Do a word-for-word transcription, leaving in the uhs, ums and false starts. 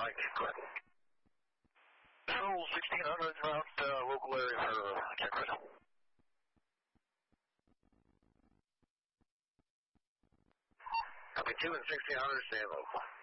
Mike, go ahead. Control sixteen hundred around uh, local area for uh, Jack Red. Copy two and sixteen hundred, stay local.